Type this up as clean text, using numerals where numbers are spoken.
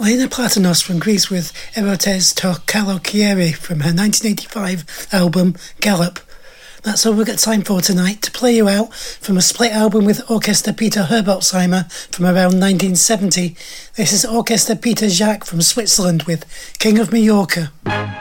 Elena Platanos from Greece with Erotes to Kalokiri from her 1985 album Gallop. That's all we've got time for tonight, to play you out from a split album with Orchester Peter Herbolzheimer from around 1970. This is Orchester Peter Jacques from Switzerland with King of Mallorca.